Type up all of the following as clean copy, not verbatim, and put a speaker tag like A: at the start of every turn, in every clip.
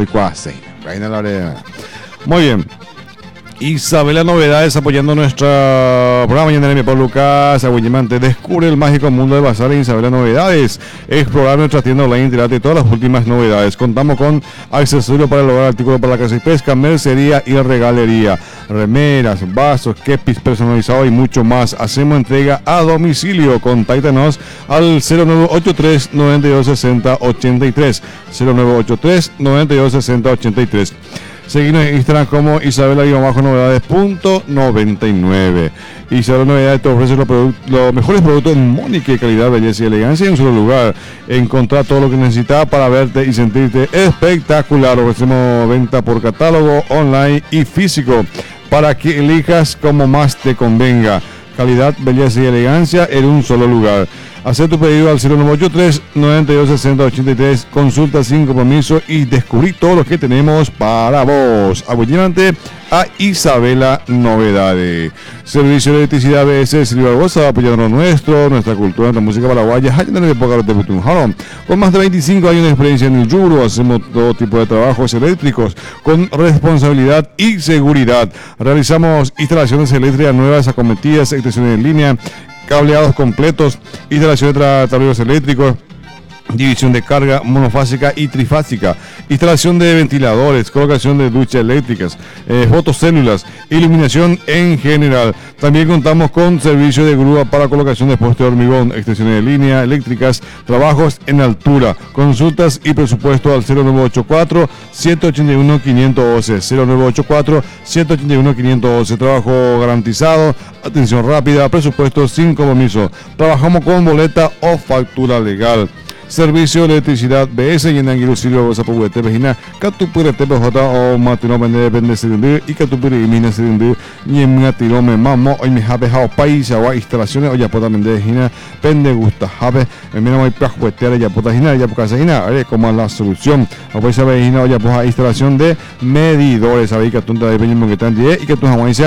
A: Cuaseina. Muy bien. Isabela Novedades apoyando nuestro programa Mañana por Lucas Agüillemante. Descubre el mágico mundo de Bazar en Isabela Novedades. Explorar nuestra tienda online, enterate de todas las últimas novedades. Contamos con accesorios para el hogar, artículos para la caza y pesca, mercería y regalería, remeras, vasos, kepis personalizados y mucho más. Hacemos entrega a domicilio. Contáctanos al 0983 9260 83 0983 9260 83. Seguimos en Instagram como Isabela-novedades.99. Isabela Novedades te ofrece los mejores productos en mónica y calidad, belleza y elegancia en un solo lugar. Encontrar todo lo que necesitas para verte y sentirte espectacular. Ofrecemos venta por catálogo, online y físico para que elijas como más te convenga. Calidad, belleza y elegancia en un solo lugar. Hacer tu pedido al 0983 9260 83. Consulta sin compromiso y descubrí todo lo que tenemos para vos. Apoyante a Isabela Novedades. Servicio de electricidad BS Silvia Barbosa, apoyando nuestra cultura, nuestra música paraguaya. Con más de 25 años de experiencia en el rubro, hacemos todo tipo de trabajos eléctricos con responsabilidad y seguridad. Realizamos instalaciones eléctricas nuevas, acometidas, extensiones en línea, cableados completos, instalación de tableros eléctricos, división de carga monofásica y trifásica, instalación de ventiladores, colocación de duchas eléctricas, fotocélulas, iluminación en general. También contamos con servicio de grúa para colocación de postes de hormigón, extensiones de línea eléctricas, trabajos en altura. Consultas y presupuesto al 0984 181 511 0984 181 511. Trabajo garantizado, atención rápida, presupuesto sin compromiso. Trabajamos con boleta o factura legal. Servicio de electricidad BS y en Anguilusilio Zapuete Vejina, Catupure TPJ o Matino Vende Sirindir y Catupure y Mina Sirindir, y en Matirome Mamo, hoy me habe jao país, agua instalaciones, o ya pueda vender Jina, Pende Gusta Habe, en menos hay plajuetear, ya pueda Jina, ya pueda Jina, como la solución, o puede saber Jina, o ya pueda instalación de medidores, sabéis que tú te ves que están y que tú jamás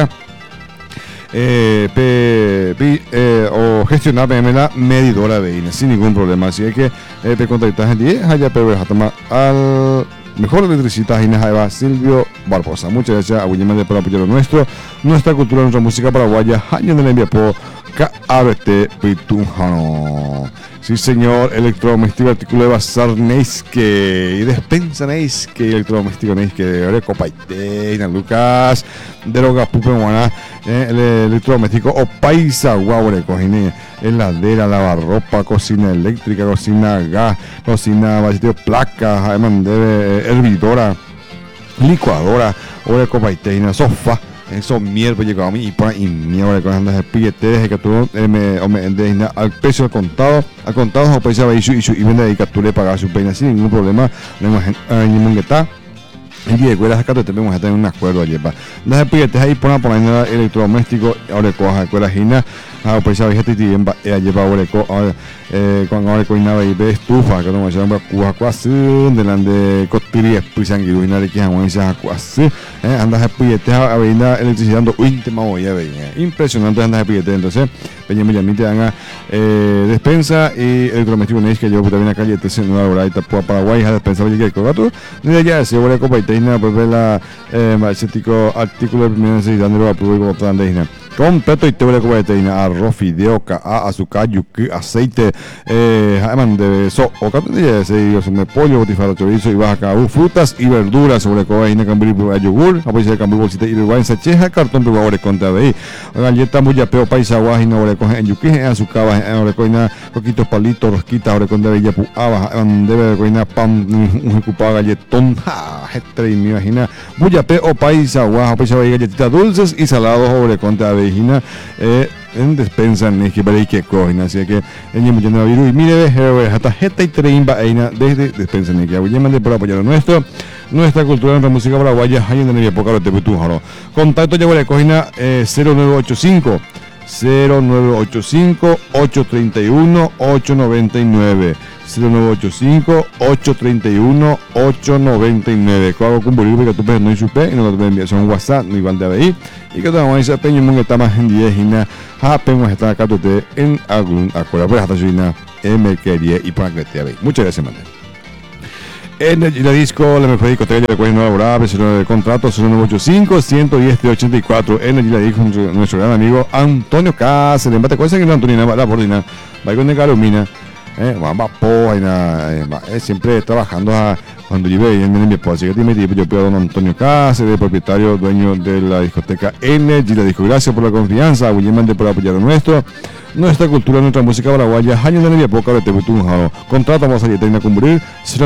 A: o gestionar la medidora de INE sin ningún problema. Así es que te contactas en 10 allá pero al mejor electricista Jaiba Silvio Barbosa. Muchas gracias a William por apoyar nuestra cultura, nuestra música paraguaya. Año de la envía por KABT Pitunjano. Sí, señor, electrodoméstico, artículo de bazar Neiske y despensa Neiske, electrodoméstico Neiske, Copaite, Lucas, Droga Pupe Guaná, el electrodoméstico o paisa guaure, cocina, heladera, lavarropa, cocina eléctrica, cocina gas, cocina vacío, placa, además hervidora, licuadora, ore Copaite, sofá. Eso mierda llegó a mí y por ahí mierda con las billetes que tú al precio al contado o precio a y vende ahí que tú le pagas su pena sin ningún problema. En está el día de cueras acá te tenemos a tener un acuerdo allí para las billetes ahí por ahí electrodoméstico ahora coja cueras gina a precio a gente y lleva ahora cuando ahora coinaba y ve estufa que no me llama cuja quasi delante cotpiria pues sanguínea de que jamás se quasi andas a billetes a vender electricidad dando última voy a ver impresionante andas a billetes entonces peña te haga despensa y electrodoméstico neis que yo también acá ya te en una hora y tapó Paraguay a despensa oye que gato desde allá se voy a compartir pues la artículo de primera necesidad de lo público plan de completo y te voy a compartir arroz, fideo, azúcar, yuki, aceite, de o capilla de pollo, botifaro, chorizo y baja frutas y verduras sobre cobaina, cambur, yogur, apoyo de cambur, bolsita y vergüenza, cheja, cartón, pero contra de ahí, galleta, muy apeo, paisa, guajina, ahora cogen yuki, azúcar, ahora coina, coquitos, palitos, rosquitas, ahora con de yapu, debe coina, pan, un ocupado galletón, y me imagina, muy apeo, paisa, guaja, paisa, galletitas dulces y salados, sobre contra de en despensa en que para que cogen así que en mucho no virus y mire hasta jeta y treimba desde despensa en que voy por apoyar nuestra cultura, nuestra música paraguaya hay en el época de Teputújaro. Contacto ya voy a coger 0985 831 899 0985 831 899. Hago con Bolívar que tú ves no supe y no te envías un WhatsApp ni igual de ahí y que te vamos a decir peño mun está más en 10 y nada apenas está acá tú en algún acuerdo pues hasta si nada me quería y para que te veis. Muchas gracias, man. Energy la disco, la mejor discoteca de Cuenca Laborable, de contrato 0985-110-384. Energy la disco, nuestro gran amigo Antonio Cáceres. Embate cosas que no Antonio la bordina. Va con de Carolina. Va siempre trabajando cuando yo veía en mi esposa. Así que yo pido a don Antonio Cáceres, propietario, dueño de la discoteca Energy la disco. Gracias por la confianza, William, por apoyar a nuestra cultura, nuestra música paraguaya. Años de media poca de Tebutunjaro. Contrata más allá de cubrir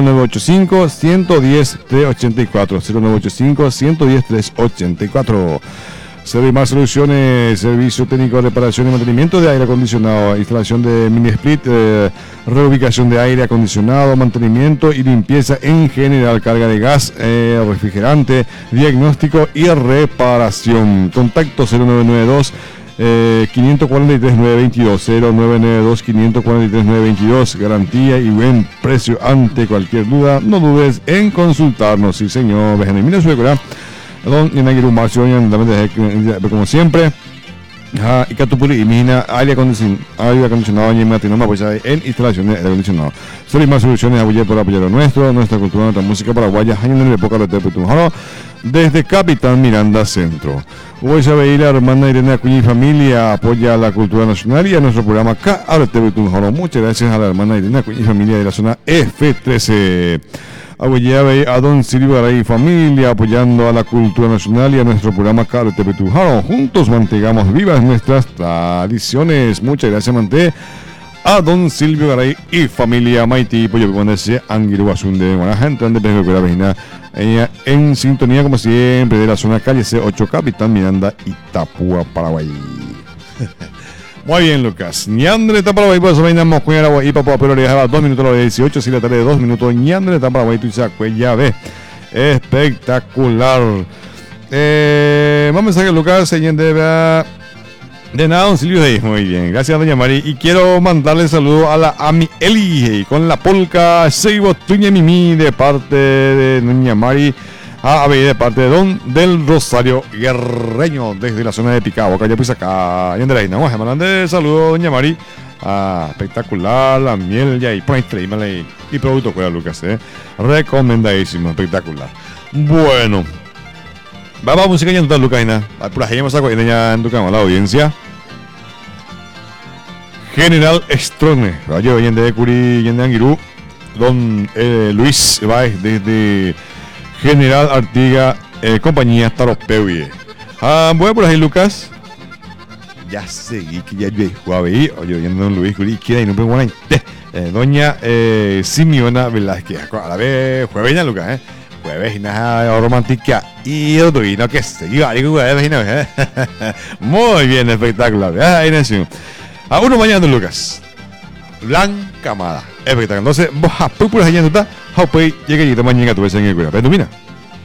A: 0985-110-384. 0985-110-384. Servimar Soluciones, servicio técnico de reparación y mantenimiento de aire acondicionado, instalación de mini split, reubicación de aire acondicionado, mantenimiento y limpieza en general, carga de gas, refrigerante, diagnóstico y reparación. Contacto 0992 543 922 0992 543 922. Garantía y buen precio. Ante cualquier duda, no dudes en consultarnos. Sí, señor. Benjamín Suecola. Don Inagiru Marcio, como siempre. Y Catupuli y Mina, aire acondicionado y Matinoma, pues en instalaciones de aire acondicionado. Soy más soluciones a por apoyar lo nuestro, nuestra cultura, nuestra música paraguaya, años de la época de Teputunjaro, desde Capitán Miranda Centro. Hoy se ve la hermana Irene Acuña y familia apoya a la cultura nacional y a nuestro programa acá, ahora Teputunjaro. Muchas gracias a la hermana Irene Acuña y familia de la zona F13. A don Silvio Garay y familia apoyando a la cultura nacional y a nuestro programa Caro Teputunjaro. Juntos mantengamos vivas nuestras tradiciones. Muchas gracias, Manté. A don Silvio Garay y familia Maiti, pues yo ese Anguilo Asunde, buena gente, en sintonía como siempre de la zona calle C8, Capitán Miranda, Itapúa, Paraguay. Muy bien, Lucas. Ñandre está Paraguay, pues venimos con el agua y papá, pero le dejaba 2 minutos a las 18, si la tarde de 2 minutos. Ñandre está Paraguay, tú ya ves. Espectacular. Vamos a sacar Lucas, de nada, don Silvio Reyes. Muy bien, gracias, doña Mari. Y quiero mandarle saludo a la Ami Eli con la polca Seibo Tuña Mimi de parte de doña Mari. De parte de don del Rosario Guerreño desde la zona de Picabo, calle Pisaca. Y Andrés, vamos a mandarle saludos, doña Mari. Espectacular, la miel ya y por ahí y producto fuera, Lucas, recomendadísimo, espectacular. Bueno, vamos a música ya en total, Lucas, por ahí hemos sacado ya en tu cama la audiencia. General Strone, Rayo Yende de Curi, Yende Anguirú, don Luis Baez desde General Artiga, compañía Taropeuye. Bueno, por ahí, Lucas. Ya seguí, que ya yo oye, oyendo don Luis Curi, quiera y no pregunto doña Simeona Velázquez. A la vez, jueves, Lucas, jueves, nada romántica. Y otro, y no que se iba, muy bien, espectacular. A uno mañana, Lucas. Blanca Amada. Espectacular. Entonces, vos, por allá, está. Llega y te mañana tu vez en el cuerpo.